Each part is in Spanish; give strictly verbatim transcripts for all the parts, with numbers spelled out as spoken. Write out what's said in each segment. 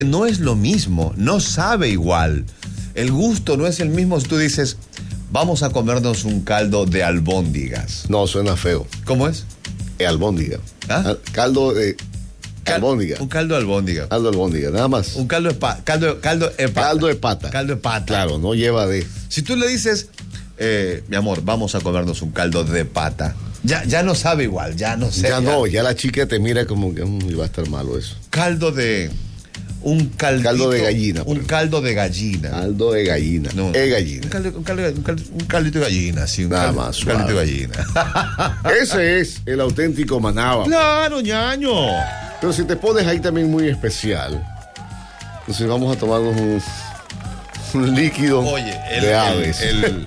no es lo mismo, no sabe igual. El gusto no es el mismo si tú dices, vamos a comernos un caldo de albóndigas. No, suena feo. ¿Cómo es? Eh, albóndiga. ¿Ah? Caldo de Cal- albóndiga. Un caldo de albóndiga. Caldo de albóndiga, nada más. Un caldo de pata. Caldo, caldo de pata. Caldo de pata. Caldo de pata. Claro, no lleva de... Si tú le dices, eh, mi amor, vamos a comernos un caldo de pata, ya, ya no sabe igual, ya no sé. Ya, ya no, ya la chica te mira como que mm, va a estar malo eso. Caldo de... Un caldito, Caldo de gallina. Un caldo de gallina. Caldo de gallina. No, Es gallina. Un, caldo, un, caldo, un, caldo, un caldito de gallina, sí. Un Nada caldo, más un caldito de suave. gallina. Ese es el auténtico Manaba. Claro, ñaño. Pero si te pones ahí también muy especial, entonces vamos a tomarnos un, un líquido Oye, el, de el, aves. el,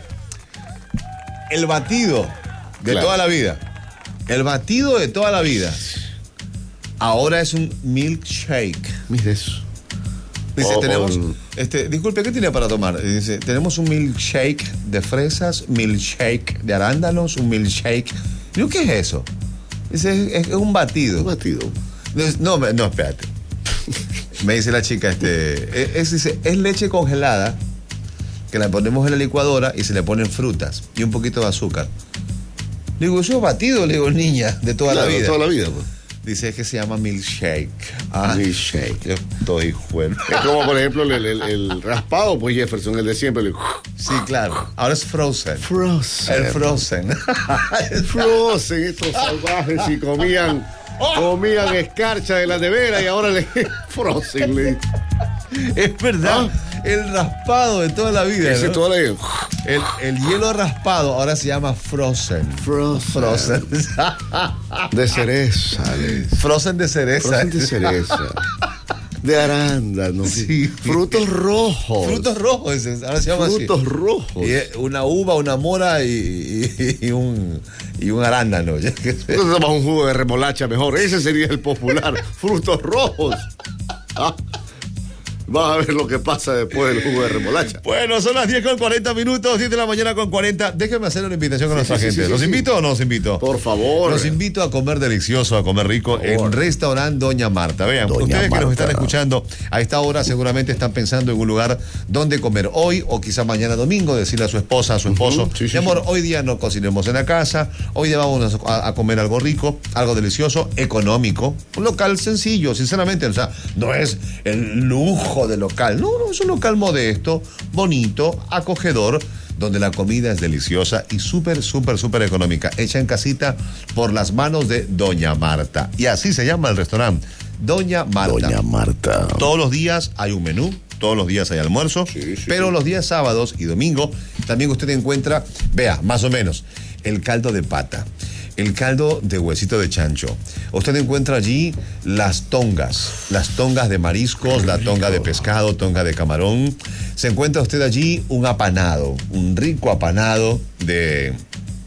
el batido de Claro. toda la vida. El batido de toda la vida. Ahora es un milkshake. Mira eso. Dice, Oh, tenemos, oh. este, disculpe, ¿qué tiene para tomar? Dice, tenemos un milkshake de fresas, milkshake de arándanos, un milkshake. Digo, ¿qué es eso? Dice, es, es un batido. Un batido. Dice, No, me- no, espérate. Me dice la chica, este, es, dice, es leche congelada que la ponemos en la licuadora y se le ponen frutas y un poquito de azúcar. Le digo, eso es batido, le digo, niña, de toda Claro, la vida. toda la vida, pues. Dice, es que se llama milkshake. Ah, Milkshake. yo estoy fuerte. Es como, por ejemplo, el, el- el raspado, pues Jefferson, el de siempre. El... Sí, claro. Ahora es frozen. Frozen. El frozen. Frozen, estos salvajes, y comían, comían escarcha de la nevera y ahora le Frozen. Le... Es verdad. El raspado de toda la vida. Ese ¿no? toda la... El, el hielo raspado ahora se llama frozen. Frozen. Frozen. De cereza. le- Frozen de cereza. Frozen de cereza. De arándano. Sí. Frutos rojos. Frutos rojos. ese, Ahora se llama Frutos así. rojos. Y es una uva, una mora y, y- y un, y un arándano. Entonces tomas un jugo de remolacha mejor. Ese sería el popular. Frutos rojos. Ah, vas a ver lo que pasa después del jugo de remolacha. Bueno, son las diez con cuarenta minutos, diez de la mañana con cuarenta. Déjenme hacer una invitación a Sí, nuestra sí, sí, gente. sí, ¿Los sí. invito o no los invito? Por favor. Los invito a comer delicioso, a comer rico en Restaurant Doña Marta. Vean, Doña ustedes que Marta. nos están escuchando a esta hora seguramente están pensando en un lugar donde comer hoy o quizá mañana domingo, decirle a su esposa, a su esposo, sí, sí, mi amor, sí. hoy día no cocinemos en la casa, hoy día vamos a, a comer algo rico, algo delicioso, económico, un local sencillo, sinceramente, o sea, no es el lujo de local, no, no, es un local modesto, bonito, acogedor, donde la comida es deliciosa y súper, súper, súper económica, hecha en casita por las manos de Doña Marta. Y así se llama el restaurante, Doña Marta. Doña Marta. Todos los días hay un menú, todos los días hay almuerzo, Sí, sí, pero sí. los días sábados y domingo también usted encuentra, vea, más o menos, el caldo de pata, el caldo de huesito de chancho. Usted encuentra allí las tongas, las tongas de mariscos, la tonga de pescado, tonga de camarón. Se encuentra usted allí un apanado, un rico apanado de...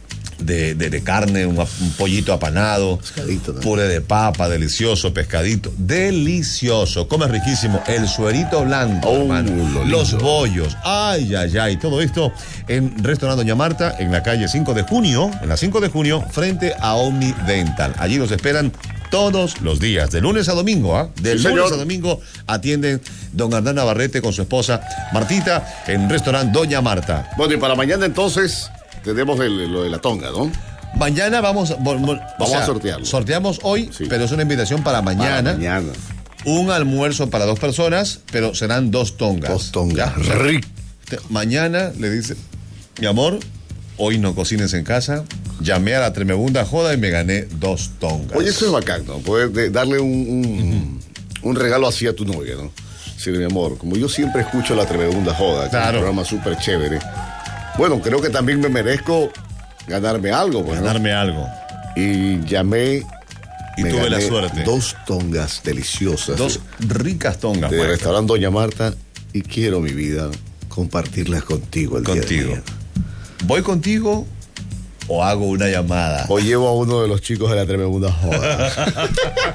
De, de, de carne, un, un pollito apanado, Pescadito también. puré de papa, delicioso, pescadito, delicioso, come riquísimo, el suerito blanco, Oh, hermano, lo los lindo. bollos, ay, ay, ay, todo esto en Restaurante Doña Marta, en la calle cinco de junio, en la cinco de junio, frente a Omni Dental. Allí los esperan todos los días, de lunes a domingo, ¿ah? De Sí, lunes señor. a domingo atienden don Hernán Navarrete con su esposa Martita en Restaurante Doña Marta. Bueno, y para mañana entonces tenemos el- lo de la tonga, ¿no? Mañana vamos, vol- vol- o Vamos a sortearlo. Sorteamos hoy, Sí. pero es una invitación para mañana. Para mañana. Un almuerzo para dos personas, pero serán dos tongas. Dos tongas. ¿Ya? O sea, Rico. te- mañana le dice, mi amor, hoy no cocines en casa. Llamé a la tremebunda joda y me gané dos tongas. Oye, eso es bacán, ¿no? Poder de- darle un, un, un regalo así a tu novia, ¿no? Sí, mi amor, como yo siempre escucho la tremenda joda, que es Claro. un programa súper chévere. Bueno, creo que también me merezco ganarme algo, pues, ¿no? Ganarme algo. Y llamé Y me tuve la gané suerte. Dos tongas deliciosas Dos ricas tongas. de maestro. restaurante Doña Marta y quiero, mi vida, compartirlas contigo el Contigo. día de mañana. ¿Voy contigo o hago una llamada? O llevo a uno de los chicos de la tremenda joda.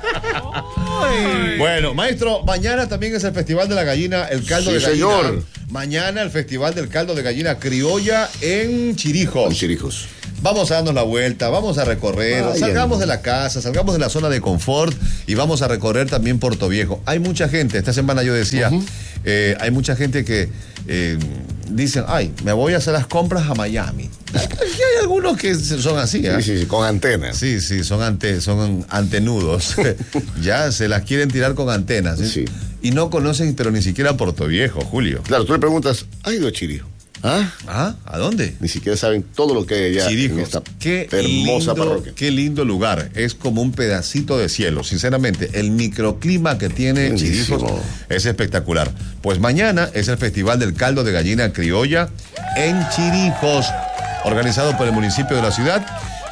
Bueno, maestro, mañana también es el Festival de la Gallina, el caldo Sí, de gallina. señor. Mañana el Festival del Caldo de Gallina Criolla en Chirijos. Con chirijos. Vamos a darnos la vuelta, vamos a recorrer, Ay, salgamos ay. de la casa, salgamos de la zona de confort y vamos a recorrer también Puerto Viejo. Hay mucha gente, esta semana yo decía, uh-huh. eh, hay mucha gente que eh, dicen, ay, me voy a hacer las compras a Miami. Y hay algunos que son así, ¿eh? Sí, sí, sí, con antenas. Sí, sí, son, ante, son antenudos. Ya se las quieren tirar con antenas. ¿Sí? Sí. Y no conocen, pero ni siquiera Puerto Viejo, Julio. Claro, tú le preguntas, ¿ha ido a Chirijo? ¿Ah? ¿Ah? ¿A dónde? Ni siquiera saben todo lo que hay allá Chirijos, en esta qué hermosa lindo, parroquia. Qué lindo lugar. Es como un pedacito de cielo. Sinceramente, el microclima que tiene Bellísimo. Chirijos es espectacular. Pues mañana es el Festival del Caldo de Gallina Criolla en Chirijos, organizado por el municipio de la ciudad.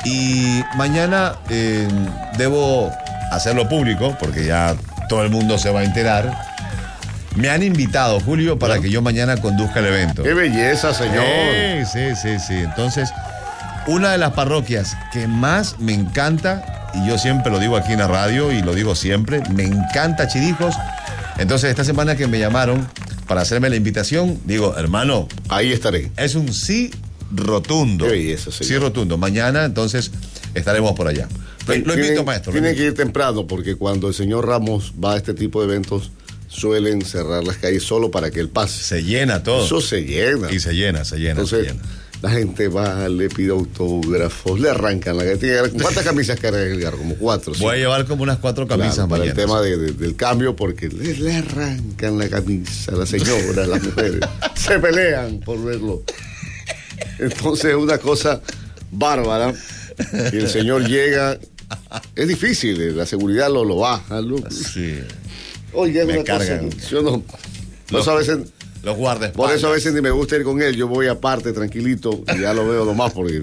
Y mañana eh, debo hacerlo público, porque ya todo el mundo se va a enterar. Me han invitado, Julio, para ¿No? que yo mañana conduzca el evento. ¡Qué belleza, señor! Sí, sí, sí, sí. Entonces, una de las parroquias que más me encanta, y yo siempre lo digo aquí en la radio y lo digo siempre, me encanta Chirijos. Entonces, esta semana que me llamaron para hacerme la invitación, digo, hermano, ahí estaré. es un sí rotundo. Qué belleza, señor. Sí rotundo. Mañana, entonces, estaremos por allá. Lo, lo invito, Tienen- maestro. lo Tienen invito. que ir temprano, porque cuando el señor Ramos va a este tipo de eventos, suelen cerrar las calles solo para que él pase. Se llena todo. Eso se llena. Y se llena, se llena, Entonces, se llena. la gente va, le pide autógrafos, le arrancan la gallina. ¿Cuántas camisas carga el garro? Como cuatro. Voy a cinco. llevar como unas cuatro camisas Claro, para el mañana. tema de- de- del cambio, porque le, le arrancan la camisa a la señora, a las mujeres. Se pelean por verlo. Entonces es una cosa bárbara. Y el señor llega. Es difícil, eh, la seguridad lo, lo baja. Lo, Sí. oye, es Me una cosa cargan. que yo no. Por Los- eso a veces, Los guardaespaldas. por eso a veces ni me gusta ir con él. Yo voy aparte, tranquilito, y ya lo veo nomás porque.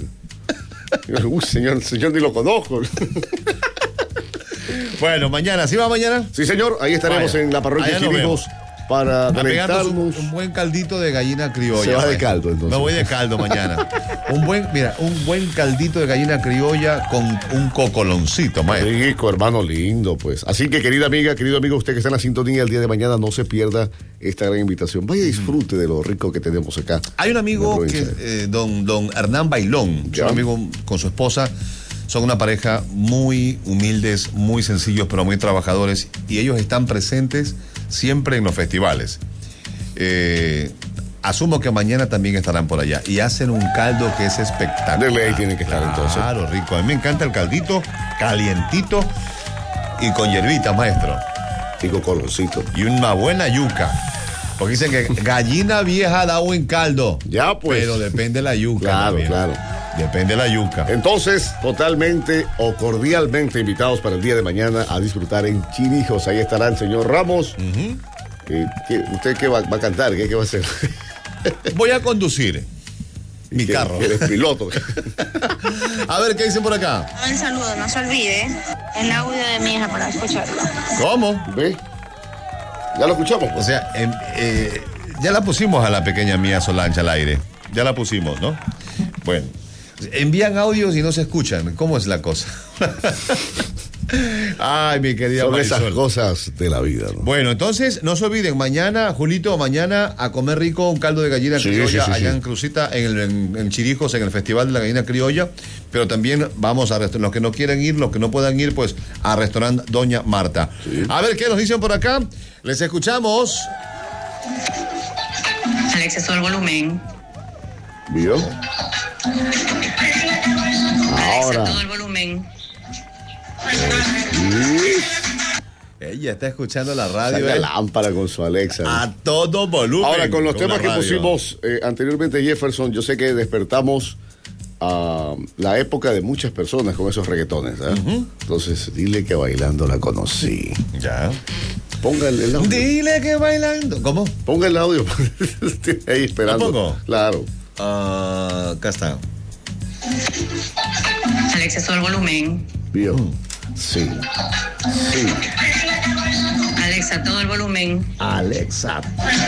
Uy, señor, señor, ni lo conozco. Bueno, mañana, ¿sí va mañana? Sí, señor, ahí estaremos Vaya, en la parroquia allá nos Chirijos para A pegarnos un, deleitarnos. un buen caldito de gallina criolla. Se va de maestro. caldo, entonces. Me voy de caldo mañana. Un buen, mira, un buen caldito de gallina criolla con un cocoloncito, maestro. Rico, hermano lindo, pues. Así que, querida amiga, querido amigo, usted que está en la sintonía el día de mañana, no se pierda esta gran invitación. Vaya, disfrute de lo rico que tenemos acá. Hay un en amigo la que, provincia. eh, don, don Hernán Bailón, es Ya. un amigo con su esposa. Son una pareja muy humildes, muy sencillos, pero muy trabajadores. Y ellos están presentes siempre en los festivales. Eh, asumo que mañana también estarán por allá. Y hacen un caldo que es espectacular. De ley tienen que estar, entonces. Claro, rico. A mí me encanta el caldito, calientito y con hierbita, maestro. Rico coloncito. Y una buena yuca. Porque dicen que gallina vieja da buen caldo. Ya, pues. Pero depende de la yuca. Claro, también. claro. Depende de la yuca. Entonces, totalmente o cordialmente invitados para el día de mañana a disfrutar en Chirijos. Ahí estará el señor Ramos. Eh, ¿qué- ¿Usted qué va, va a cantar? ¿Qué, qué va a hacer? Voy a conducir mi Que- carro. que eres piloto. A ver, ¿qué dicen por acá? Un saludo, no se olvide el audio de mi hija para escucharlo. ¿Cómo? ¿Ve? Ya lo escuchamos. O Pues. sea, em, eh, ya la pusimos a la pequeña mía Solange al aire. Ya la pusimos, ¿no? Bueno, envían audios y no se escuchan. ¿Cómo es la cosa? Ay, mi querida Son esas Marisol. cosas de la vida, ¿no? Bueno, entonces, no se olviden, mañana, Julito, mañana a comer rico un caldo de gallina Sí, criolla sí, sí, allá sí. en Crucita, en, el, en, en Chirijos, en el Festival de la Gallina Criolla. Pero también vamos a resta- los que no quieren ir, los que no puedan ir, pues a restaurante Doña Marta. A ver, ¿qué nos dicen por acá? Les escuchamos. Alexa, todo el volumen. ¿Vio? Alexa, Ahora. todo el volumen. Ella está escuchando la radio Saca eh, lámpara con su Alexa. a todo volumen. Ahora, con los la temas que radio. pusimos eh, anteriormente, Jefferson, yo sé que despertamos a la época de muchas personas con esos reggaetones. ¿eh? Entonces, dile que bailando la conocí. Ya. Ponga el, el audio. Dile que bailando. ¿Cómo? Ponga el audio. Estoy ahí esperando. ¿Lo pongo? Claro. Ah, acá está. Alexa, todo el volumen. ¿Vio? Sí. Sí. Alexa, todo el volumen. Alexa.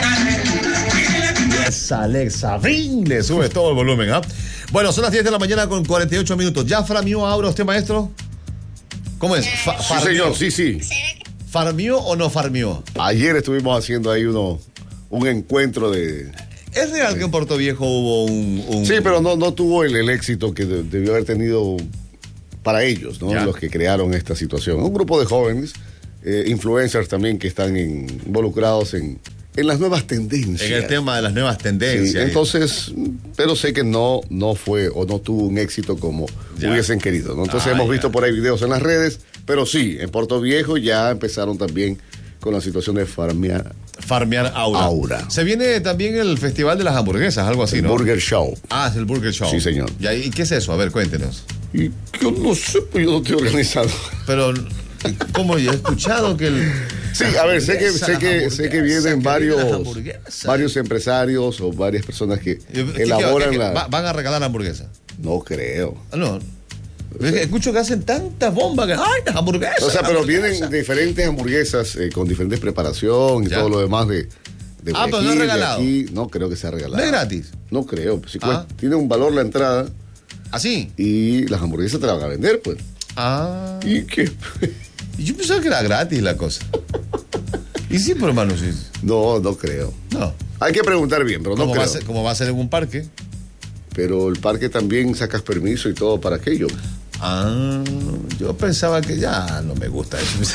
Yes, Alexa. ¡Ring! Le sube todo el volumen, ¿ah? Bueno, son las diez de la mañana con cuarenta y ocho minutos. ¿Ya farmió ahora usted, maestro? ¿Cómo es? Fa- Sí, farmió. señor, sí, sí. ¿Farmió o no farmió? Ayer estuvimos haciendo ahí uno, un encuentro de... ¿Es real que en Puerto Viejo hubo un...? un... Sí, pero no, no tuvo el, el éxito que de, debió haber tenido para ellos, ¿no? Ya. Los que crearon esta situación. Un grupo de jóvenes, eh, influencers también que están en- involucrados en, en las nuevas tendencias. En el tema de las nuevas tendencias. Sí, entonces, pero sé que no, no fue o no tuvo un éxito como Ya. hubiesen querido, ¿no? Entonces Ah, hemos ya. visto por ahí videos en las redes, pero sí, en Puerto Viejo ya empezaron también con la situación de farmear Farmear Aura. Aura. Se viene también el Festival de las Hamburguesas, algo así, el ¿no? Burger Show. Ah, es el Burger Show. Sí, señor. ¿Y, ahí, ¿qué es eso? A ver, cuéntenos. Y yo no sé, pues yo no estoy organizado. Pero, ¿cómo? Yo he escuchado que el... Sí, a ver, sé que, sé que, sé que vienen las varios, hamburguesas. varios empresarios o varias personas que ¿Qué- qué- elaboran qué- la... va- ¿Van a regalar hamburguesas? No creo. Ah, no. Es que escucho que hacen tantas bombas que... ¡Ay, las hamburguesas! O sea, pero hamburguesas! vienen diferentes hamburguesas eh, con diferentes preparación y Ya. todo lo demás de, de Ah, pero no es Guayaquil, de regalado. aquí. No creo que sea regalado. ¿No es gratis? No creo. Pues, sí, Ah. cuesta- tiene un valor la entrada ¿Así? y las hamburguesas te las van a vender, pues. Ah. ¿Y qué? Y yo pensaba que era gratis la cosa. Y sí, pero hermano, sí. No, no creo. No. Hay que preguntar bien, pero no Como, va creo. a ser, como va a ser en un parque. Pero el parque también sacas permiso y todo para aquello. Ah, yo pensaba que ya no me gusta eso.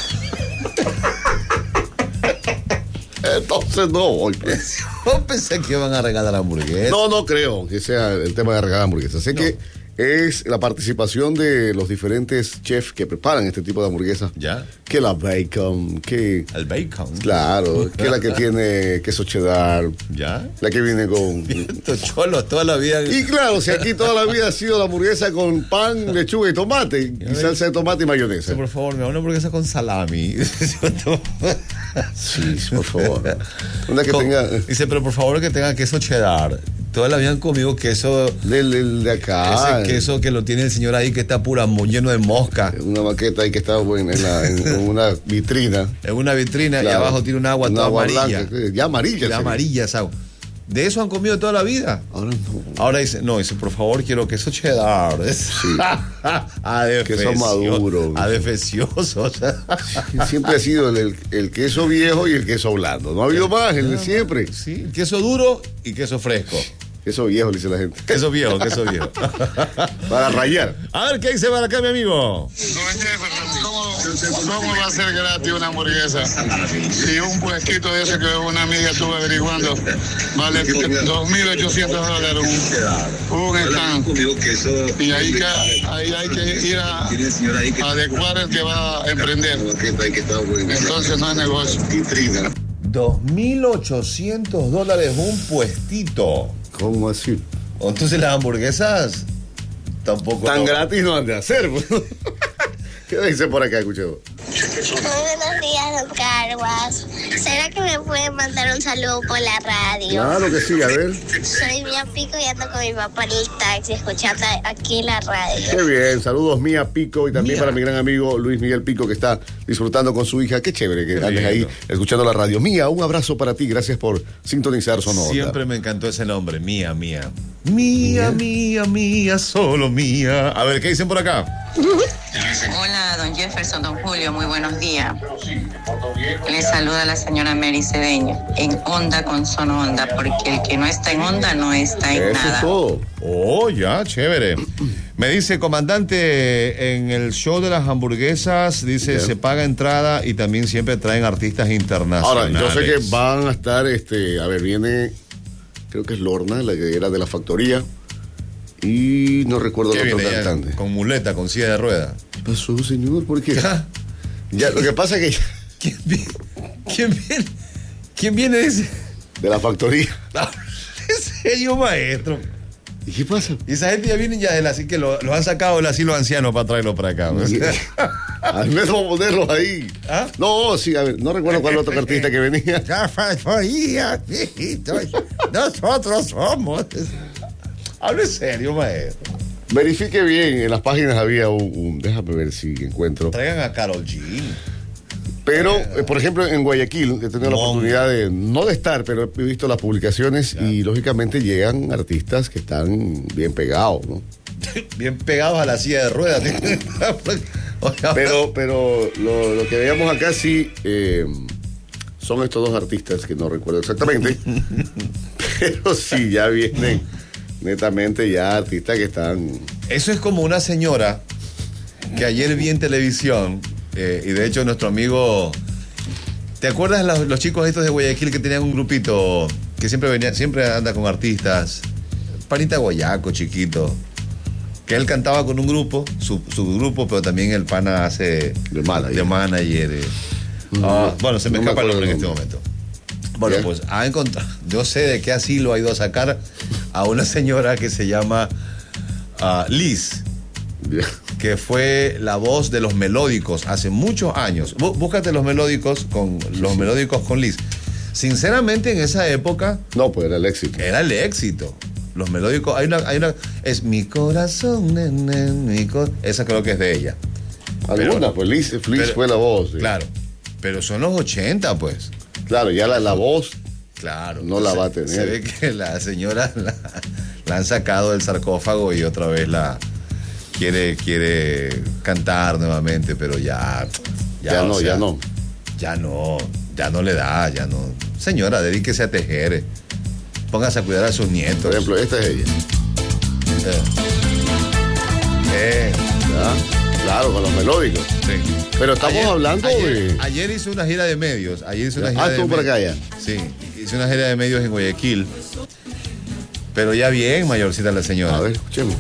Entonces no voy. pues. Yo pensé que iban a regalar hamburguesas. No, no creo que sea el tema de regalar hamburguesas. Sé No. que es la participación de los diferentes chefs que preparan este tipo de hamburguesas. Ya. Que la bacon, que... El bacon. Claro, que la que tiene queso cheddar, Ya. la que viene con... Estos cholos toda la vida. Y claro, si aquí toda la vida ha sido la hamburguesa con pan, lechuga y tomate, y salsa de tomate y mayonesa. Por favor, me da una hamburguesa con salami. Sí, por favor. Una que Con- tenga... Dice, pero por favor que tenga queso cheddar. Toda la vida han comido queso. Del, del de acá. ese queso que lo tiene el señor ahí que está pura mo- lleno de mosca. Una maqueta ahí que está en, en la- en- en una vitrina. En una vitrina y Claro. abajo tiene un agua Un toda agua amarilla. blanca, ya amarilla. Ya sería. amarilla esa agua. De eso han comido toda la vida. Ahora no. Ahora dice, no, dice, por favor, quiero queso cheddar. Queso maduro. Adefesioso. O sea. Siempre ha sido el, el- el queso viejo y el queso blando. No ha habido más, el de siempre. Sí, queso duro y queso fresco. Queso viejo, le dice la gente. Queso viejo, queso viejo. Para rayar. A ver, ¿qué dice para acá, mi amigo? ¿Cómo, ¿Cómo va a ser gratis una hamburguesa? Y un puestito de ese que una amiga estuvo averiguando vale dos mil ochocientos dólares un, un stand. Y ahí, que, ahí hay que ir a, a adecuar el que va a emprender. Entonces no es negocio. dos mil ochocientos dólares un puestito. ¿Cómo así? Entonces las hamburguesas tampoco. Tan no. gratis no han de hacer. pues. ¿Qué dice por acá, escuchado? Buenos días, don Carguas. ¿Será que me pueden mandar un saludo por la radio? Claro que sí, a ver. Soy Mía Pico y ando con mi papá en el taxi escuchando aquí la radio. Qué bien, saludos Mía Pico y también Mía. para mi gran amigo Luis Miguel Pico que está disfrutando con su hija. Qué chévere que Qué andes ahí lindo. escuchando la radio. Mía, un abrazo para ti, gracias por sintonizar Sonora. Siempre me encantó ese nombre, mía, mía. Mía, mía, mía, solo mía. A ver, ¿qué dicen por acá? Hola, don Jefferson, don Julio, muy buenos días. Les saluda la señora Mary Cedeño, en Onda con Sono Onda, porque el que no está en Onda no está en Eso nada. es todo. Oh, ya, chévere. Me dice, comandante, en el show de las hamburguesas, dice, Ya. se paga entrada y también siempre traen artistas Ahora, internacionales. yo sé que van a estar, este, a ver, viene, creo que es Lorna, la que era de la factoría, y no recuerdo ¿Qué el otro viene ya? cantante. Con muleta, con silla de rueda. ¿Qué pasó, señor? ¿Por qué? Ya, lo que pasa es que ¿Quién viene? ¿Quién viene? ¿Quién viene ese? de la factoría. ¿En serio, maestro? ¿Y qué pasa? Y esa gente ya viene ya del así que lo, lo han sacado del asilo anciano para traerlo para acá. ¿no? Al menos vamos a ponerlos ahí. ¿Ah? No, sí, a ver, no recuerdo cuál otro artista que venía. La factoría, hijito. Nosotros somos. Hablo en serio, maestro. Verifique bien, en las páginas había un, un- déjame ver si encuentro. Traigan a Karol G. Pero, eh, por ejemplo, en Guayaquil he tenido la No. oportunidad de, no de estar, pero he visto las publicaciones y lógicamente llegan artistas que están bien pegados, ¿no? Bien pegados a la silla de ruedas. Oiga, Pero, pero lo, lo que veíamos acá sí eh, son estos dos artistas que no recuerdo exactamente. Pero sí, ya vienen netamente ya artistas que están... Eso es como una señora que ayer vi en televisión, eh, y de hecho nuestro amigo... ¿Te acuerdas los, los chicos estos de Guayaquil que tenían un grupito que siempre venía, siempre anda con artistas? Panita Guayaco, chiquito. Que él cantaba con un grupo, su, su grupo, pero también el pana hace de manager. De manager eh. No, ah, bueno, se me no escapa me el nombre en el este momento. Bueno, ¿Ya? pues ha encontrado, yo sé de qué asilo ha ido a sacar a una señora que se llama uh, Liz, Ya. que fue la voz de Los Melódicos hace muchos años. Bú- Búscate Los Melódicos con Los Melódicos con Liz. Sinceramente, en esa época No, pues era el éxito. era el éxito. Los Melódicos, hay una, hay una, es mi corazón, nene, mi co- esa creo que es de ella. Alguna, Pero- pues Liz, Liz pero- fue la voz. sí. Claro, pero son los ochenta, pues. Claro, ya la, la voz Claro. No la va a Se- tener. Se ve que la señora la, la han sacado del sarcófago y otra vez la quiere, quiere cantar nuevamente, pero ya. ya, o no, sea, ya no. Ya no, ya no le da, ya no. Señora, dedíquese a tejer. Póngase a cuidar a sus nietos. Por ejemplo, esta es ella. Eh. Eh, ¿Ya? Claro, con los melódicos. sí. Pero estamos Ayer- hablando ayer, de... Ayer hizo una gira de medios. Ayer hizo una Ah, gira de estuvo por medios. acá ya. Sí, hizo una gira de medios en Guayaquil. Pero ya bien, mayorcita la señora. A ver, escuchemos.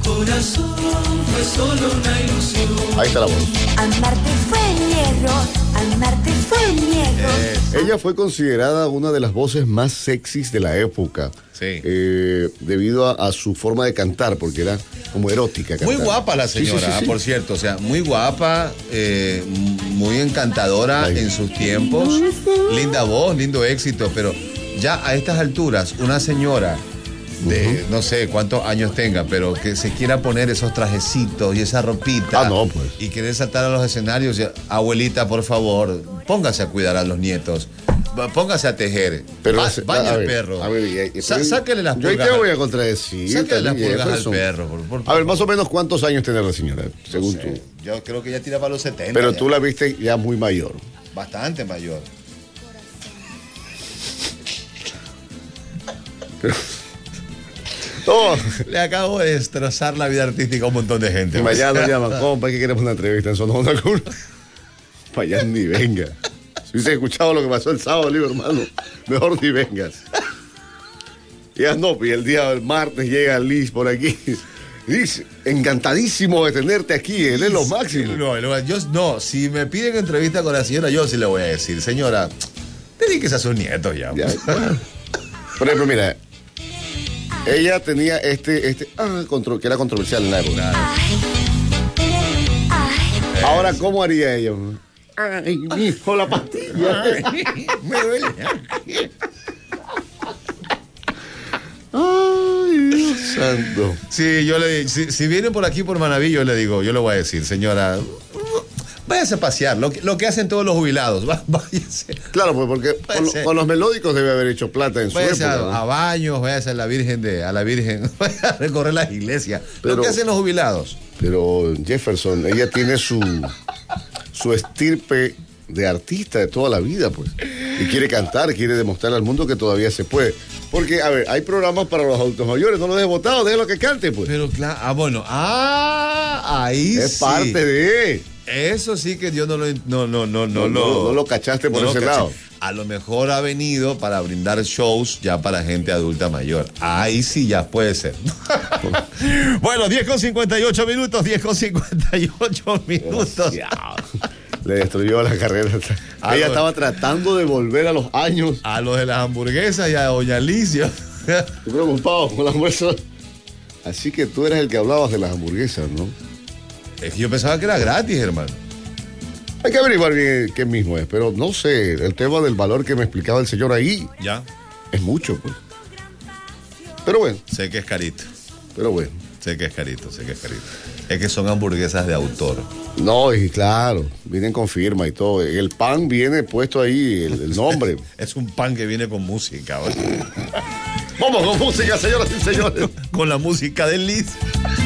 Ahí está la voz. Amarte fue mi error, amarte fue mi error. Es- Ella fue considerada una de las voces más sexys de la época. Sí. Eh, debido a, a su forma de cantar, porque era como erótica. Muy cantar. guapa la Sí, sí, señora, sí, sí. por cierto. O sea, muy guapa, eh, m- muy encantadora Ay. en sus tiempos. Linda voz, lindo éxito. Pero ya a estas alturas, una señora de no sé cuántos años tenga, pero que se quiera poner esos trajecitos y esa ropita. Ah, no, pues. Y querer saltar a los escenarios. y, abuelita, por favor, póngase a cuidar a los nietos. Va- Póngase a tejer. Pero Ba- la se- baña a al ver, perro. a ver, y- y- Sa- pero- sáquele las Yo ahí pulgas. te al- voy a contradecir. Sáquele las también, pulgas al Jefferson. perro. Por, por A ver, favor. más o menos cuántos años tiene la señora, según No sé, tú. Yo creo que ya tira para los setenta. Pero ya. tú la viste ya muy mayor. Bastante mayor. No, Le acabo de destrozar la vida artística a un montón de gente. y mañana nos llaman, compa, que queremos una entrevista en Sonora con para allá ni venga. Si hubiese escuchado lo que pasó el sábado, le digo, hermano, mejor ni vengas. Ya no, y el día del martes llega Liz por aquí. Liz, encantadísimo de tenerte aquí, él es lo máximo. No, no, yo, no, si me piden entrevista con la señora, yo sí le voy a decir, señora, dedíquese a sus nietos ya. Ya, ya. Por ejemplo, mira, ella tenía este, este, ah, contro- que era controversial en la época. Ahora, ¿cómo haría ella? Ay, mi hijo, la pastilla. Me duele. Ay, Dios santo. Sí, yo le si, si vienen por aquí por Manaví, yo le digo, yo le voy a decir, señora, váyase a pasear, lo que, lo que hacen todos los jubilados, va- váyase. Claro, pues porque Puede con, ser. con los melódicos debe haber hecho plata en su Váyase época. a, ¿no? a baños, váyase a la Virgen de, a la Virgen, vaya a recorrer las iglesias. Pero- lo que hacen los jubilados. Pero Jefferson, ella tiene su, su estirpe de artista de toda la vida, pues. Y quiere cantar, quiere demostrar al mundo que todavía se puede. Porque, a ver, hay programas para los adultos mayores, no los dejes votados, déjalo que cante, pues. Pero claro, ah, bueno, ah, ahí es sí. parte de... Eso sí que yo no lo, no, no, no, no, No, lo, no, no lo cachaste por no lo ese caché. lado. A lo mejor ha venido para brindar shows ya para gente adulta mayor. Ahí sí ya puede ser. Bueno, diez con cincuenta y ocho minutos, diez con cincuenta y ocho minutos. Demasiado. Le destruyó la carrera. Ah, Ella no. estaba tratando de volver a los años. A los de las hamburguesas y a Doña Alicia. Estoy preocupado con la almuerzo. Así que tú eras el que hablabas de las hamburguesas, ¿no? Es que yo pensaba que era gratis, hermano. Hay que averiguar bien qué mismo es, pero no sé, el tema del valor que me explicaba el señor ahí Ya. es mucho, pues. Pero bueno, Sé que es carito. pero bueno. Sé que es carito, sé que es carito. Es que son hamburguesas de autor. No, y claro, vienen con firma y todo. El pan viene puesto ahí, el, el nombre. Es un pan que viene con música, ¿vale? Vamos con música, señoras y señores. Con la música de Liz.